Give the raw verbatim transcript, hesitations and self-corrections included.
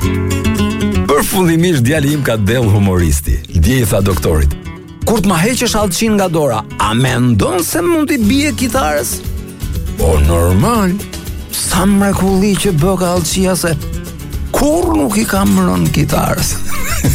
Përfundimisht djali im ka dell humoristi. Dje i tha doktorit: "Kur të ma heqësh allçin nga dora, a mendon se mund t'i bie kitarës?" "Po normal. Sa mrekulli që bë ka allçia se kur nuk i kam rënë kitarës."